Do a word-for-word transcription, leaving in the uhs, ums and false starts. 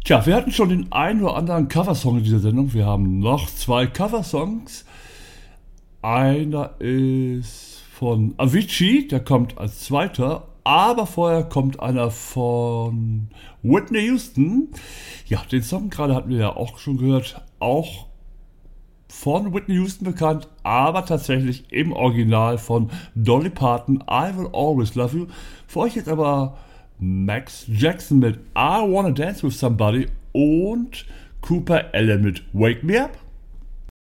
Tja, wir hatten schon den einen oder anderen Coversong in dieser Sendung. Wir haben noch zwei Coversongs. Einer ist von Avicii, der kommt als zweiter. Aber vorher kommt einer von Whitney Houston. Ja, den Song gerade hatten wir ja auch schon gehört. Auch von Whitney Houston bekannt, aber tatsächlich im Original von Dolly Parton, I Will Always Love You. Für euch jetzt aber Max Jackson mit I Wanna Dance With Somebody und Cooper Allen mit Wake Me Up.